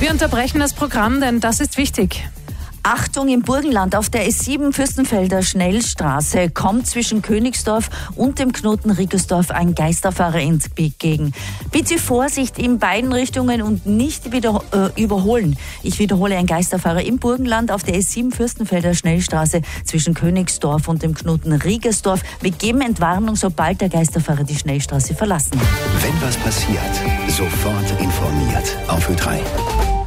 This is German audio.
Wir unterbrechen das Programm, denn das ist wichtig. Achtung, im Burgenland auf der S7 Fürstenfelder Schnellstraße kommt zwischen Königsdorf und dem Knoten Riggersdorf ein Geisterfahrer entgegen. Bitte Vorsicht in beiden Richtungen und nicht wieder überholen. Ich wiederhole, ein Geisterfahrer im Burgenland auf der S7 Fürstenfelder Schnellstraße zwischen Königsdorf und dem Knoten Riggersdorf. Wir geben Entwarnung, sobald der Geisterfahrer die Schnellstraße verlassen hat. Wenn was passiert, sofort informiert. Auf Ö3.